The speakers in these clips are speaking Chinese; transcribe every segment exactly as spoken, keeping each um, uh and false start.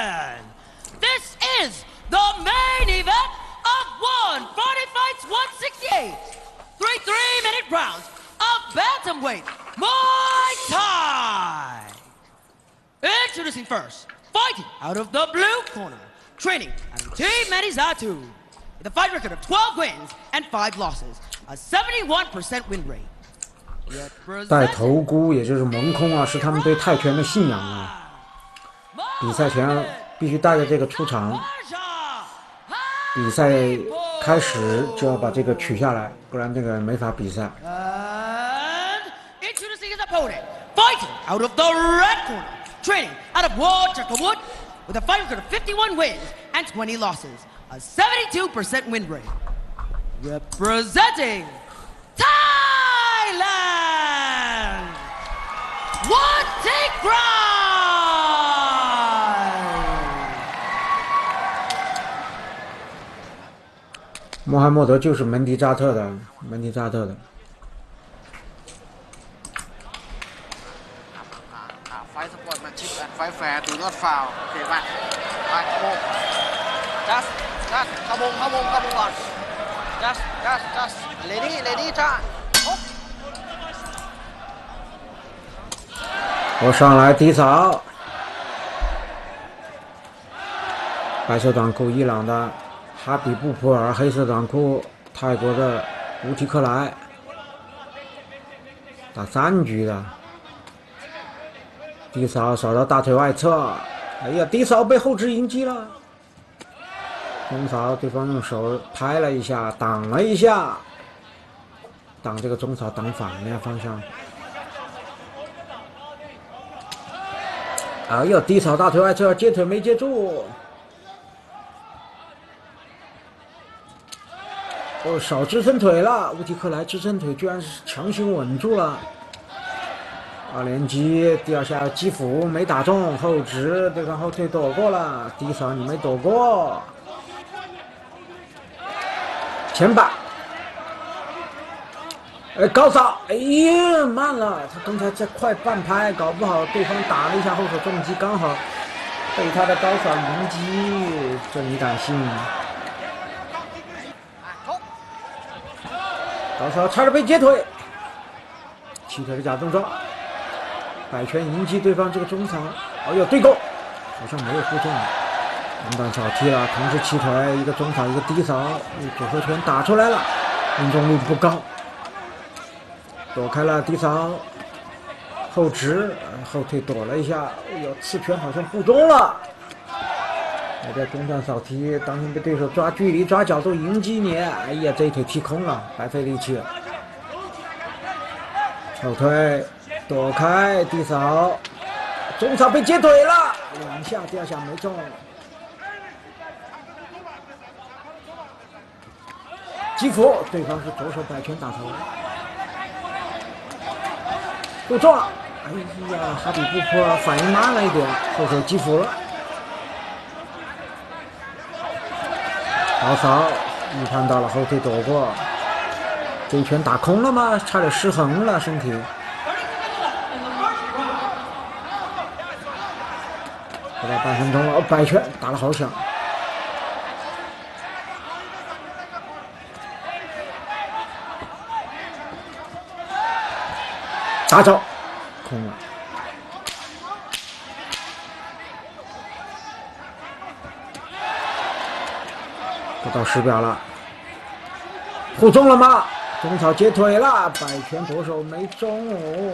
action! This is the main event of one forty Fights one sixty-eight. Three three-minute rounds of bantamweight Muay Thai. Introducing first, fighting out of the blue corner, training out of Team Manizatu, with a fight record of twelve wins and five losses, a seventy-one percent win rate. 带头箍，也就是蒙空啊，是他们对泰拳的信仰啊。比赛前必须带着这个出场，比赛开始就要把这个取下来，不然这个没法比赛。 Introducing his opponent, fighting out of the red corner, training out of Ward Chakawood, with a fight record of fifty-one wins and twenty losses, a seventy-two percent win rate. Representing Thailand, Wontigrai. 穆罕默德就是门迪扎特的，门迪扎特的。 Fight sportsmanship and fight fair, do not foul. โอเคมาไปขบง just just ขบงขบงขบงก่อน just just just lady lady จ้า我上来低扫，白色短裤伊朗的哈比布普尔，黑色短裤泰国的乌提克莱，打三局的，低扫扫到大腿外侧，哎呀，低扫被后肢迎击了，中扫对方用手拍了一下，挡了一下，挡这个中扫挡反了呀方向。哎呦，低扫大腿外侧，接腿没接住。哦，少支撑腿了，乌提克莱支撑腿居然是强行稳住了。二连击，第二下击腹没打中，后直，对方后退躲过了，低扫你没躲过。前摆。哎，高扫，哎呀，慢了，他刚才在快半拍，搞不好对方打了一下后手重击，刚好被他的高扫迎击，这你敢信？高扫差点被截腿，齐腿的假动作，摆拳迎击对方这个中扫，哎呦对勾，好像没有负重，两段扫踢了，同时齐腿，一个中扫一个低扫，组合拳打出来了，命中率不高。躲开了低扫，后直，后退躲了一下，哎呦，刺拳好像互中了。还在中段扫踢，当心被对手抓距离、抓角度迎击你，哎呀，这一腿踢空了，白费力气了。后退，躲开低扫，中扫被截腿了，两下，第二下没中。击腹，对方是左手摆拳打头。又中了，哎呀，哈比布普尔反应慢了一点，后手击腹了。高扫预判到了，后退躲过，这一拳打空了吗？差点失衡了身体。不到半分钟了，哦，摆拳打了好响。打招，空了。不到十秒了，互中了吗？中草截腿了，摆拳左手没中哦。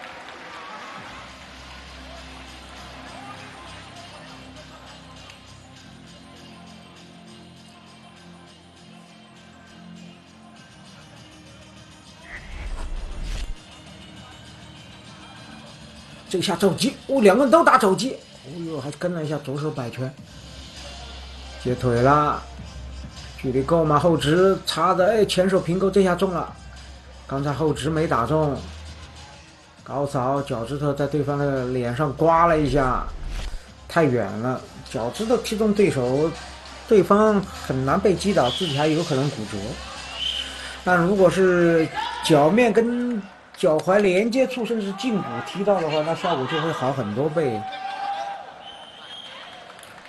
这下肘击，哦，两个人都打肘击，哦呦，还跟了一下左手摆拳，截腿了，距离够吗？后直插的，哎，前手平勾，这下中了，刚才后直没打中，高扫脚趾头在对方的脸上刮了一下，太远了，脚趾头踢中对手，对方很难被击倒，自己还有可能骨折。但如果是脚面跟脚踝连接处，甚至胫骨踢到的话，那效果就会好很多倍。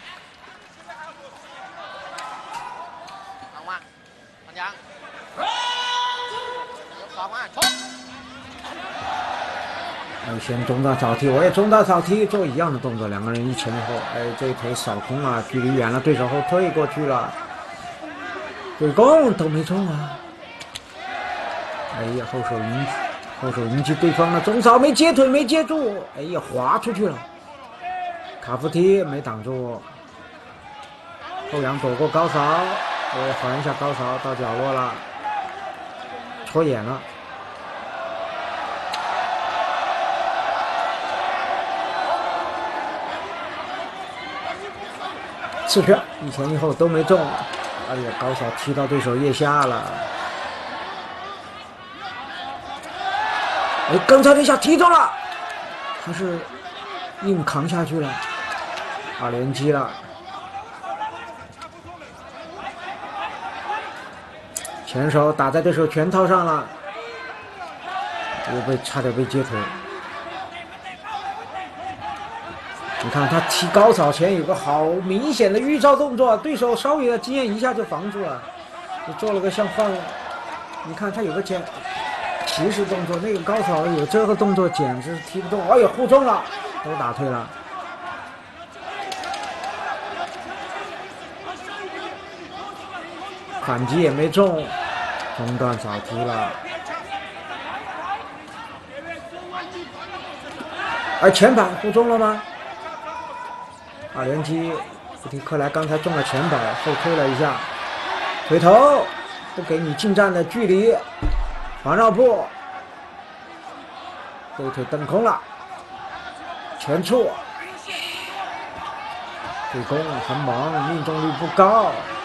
先中段扫踢，我也中段扫踢，做一样的动作，两个人一前一后。哎，这一腿扫空了，距离远了，对手后退过去了，对攻都没中啊！哎呀，后手迎后手迎击对方的中扫，没接腿，没接住，哎呀，滑出去了。卡夫踢没挡住，后仰躲过高扫，我还一下高扫到角落了，戳眼了。刺拳一前一后都没中，哎呀，高扫踢到对手腋下了。哎，刚才那下踢中了，还是硬扛下去了，二连击了。前手打在对手拳套上了，又被差点被接腿。你看他踢高扫前有个好明显的预兆动作，对手稍微的经验一下就防住了，就做了个像放。你看他有个前起始动作，那个高扫有这个动作简直踢不动，哎呀，护中了，都打退了。反击也没中，中段扫踢了。而前板护中了吗？二连击，布提克莱刚才中了前板，后退了一下，腿头不给你近战的距离，防绕步，对腿蹬空了，前触，对攻很猛，命中率不高。